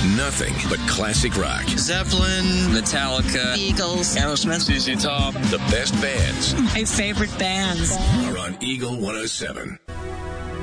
nothing but classic rock. Zeppelin, Metallica, Eagles, Aerosmith, ZZ Top. The best bands my favorite bands are on Eagle 107.